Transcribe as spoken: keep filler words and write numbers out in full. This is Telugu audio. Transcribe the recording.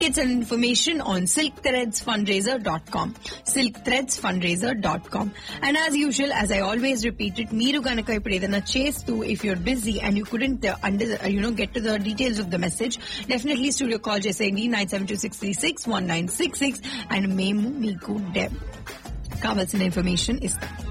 It's an information on silk threads fundraiser dot com. silk threads fundraiser dot com. And as usual, as I always repeat it, మీరు గనక ఇప్పుడు ఏదైనా చేస్తూ, if you're busy and you couldn't uh, under, uh, you know, get to the details of the message, definitely studio call చేసేయండి nine seven two six three six one nine six six and మేము మీకు కావాల్సిన ఇన్ఫర్మేషన్ ఇస్తాం.